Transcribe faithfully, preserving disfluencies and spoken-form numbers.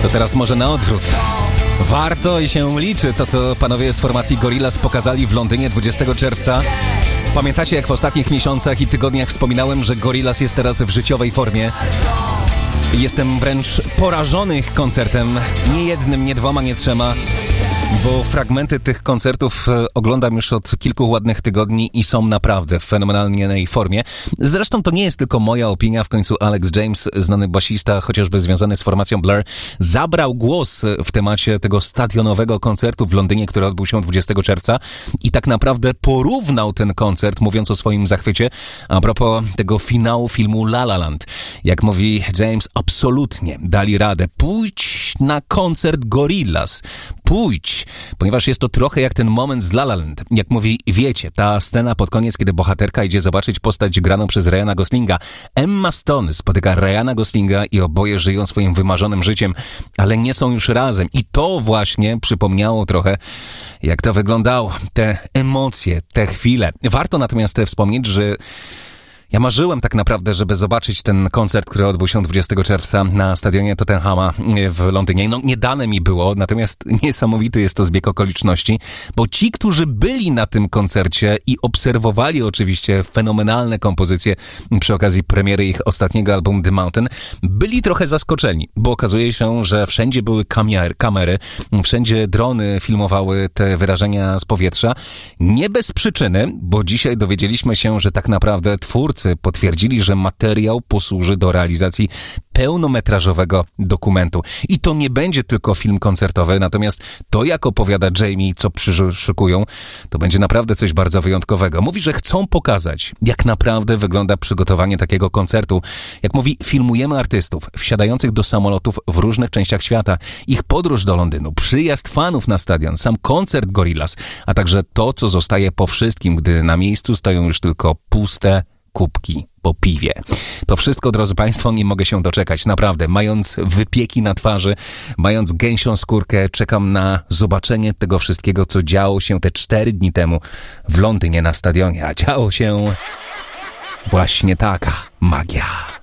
To teraz może na odwrót. Warto i się liczy to, co panowie z formacji Gorillaz pokazali w Londynie dwudziestego czerwca. Pamiętacie, jak w ostatnich miesiącach i tygodniach wspominałem, że Gorillaz jest teraz w życiowej formie? Jestem wręcz porażony ich koncertem. Nie jednym, nie dwoma, nie trzema. Bo fragmenty tych koncertów oglądam już od kilku ładnych tygodni i są naprawdę w fenomenalnej formie. Zresztą to nie jest tylko moja opinia. W końcu Alex James, znany basista, chociażby związany z formacją Blur, zabrał głos w temacie tego stadionowego koncertu w Londynie, który odbył się dwudziestego czerwca i tak naprawdę porównał ten koncert, mówiąc o swoim zachwycie a propos tego finału filmu La La Land. Jak mówi James, absolutnie dali radę. Pójdź na koncert Gorillaz. Pójdź, ponieważ jest to trochę jak ten moment z La La Land. Jak mówi, wiecie, ta scena pod koniec, kiedy bohaterka idzie zobaczyć postać graną przez Ryana Goslinga. Emma Stone spotyka Ryana Goslinga i oboje żyją swoim wymarzonym życiem, ale nie są już razem. I to właśnie przypomniało trochę, jak to wyglądało. Te emocje, te chwile. Warto natomiast wspomnieć, że ja marzyłem tak naprawdę, żeby zobaczyć ten koncert, który odbył się dwudziestego czerwca na stadionie Tottenhama w Londynie. No, nie dane mi było, natomiast niesamowity jest to zbieg okoliczności, bo ci, którzy byli na tym koncercie i obserwowali oczywiście fenomenalne kompozycje przy okazji premiery ich ostatniego albumu The Mountain, byli trochę zaskoczeni, bo okazuje się, że wszędzie były kamier, kamery, wszędzie drony filmowały te wydarzenia z powietrza. Nie bez przyczyny, bo dzisiaj dowiedzieliśmy się, że tak naprawdę twórcy potwierdzili, że materiał posłuży do realizacji pełnometrażowego dokumentu. I to nie będzie tylko film koncertowy, natomiast to, jak opowiada Jamie, co przyszykują, to będzie naprawdę coś bardzo wyjątkowego. Mówi, że chcą pokazać, jak naprawdę wygląda przygotowanie takiego koncertu. Jak mówi, filmujemy artystów wsiadających do samolotów w różnych częściach świata, ich podróż do Londynu, przyjazd fanów na stadion, sam koncert Gorillaz, a także to, co zostaje po wszystkim, gdy na miejscu stoją już tylko puste kubki po piwie. To wszystko, drodzy Państwo, nie mogę się doczekać. Naprawdę, mając wypieki na twarzy, mając gęsią skórkę, czekam na zobaczenie tego wszystkiego, co działo się te cztery dni temu w Londynie na stadionie. A działo się właśnie taka magia.